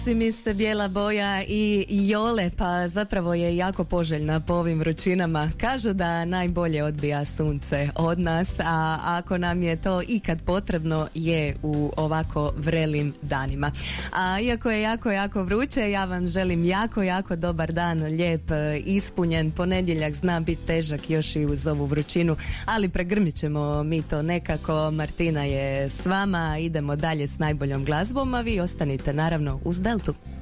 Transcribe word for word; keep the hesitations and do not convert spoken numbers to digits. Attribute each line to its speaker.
Speaker 1: mi se bijela boja i Jole, pa zapravo je jako poželjna po ovim vrućinama. Kažu da najbolje odbija sunce od nas, a ako nam je to ikad potrebno je u ovako vrelim danima. A iako je jako, jako vruće, ja vam želim jako, jako dobar dan, lijep, ispunjen. Ponedjeljak zna biti težak još i uz ovu vrućinu, ali pregrmit ćemo mi to nekako. Martina je s vama, idemo dalje s najboljom glazbom, a vi ostanite naravno uz Deltu.